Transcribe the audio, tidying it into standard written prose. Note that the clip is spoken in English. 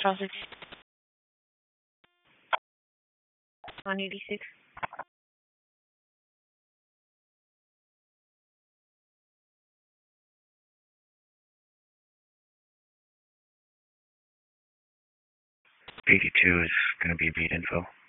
Sausage 186. 82 is going to be beat info.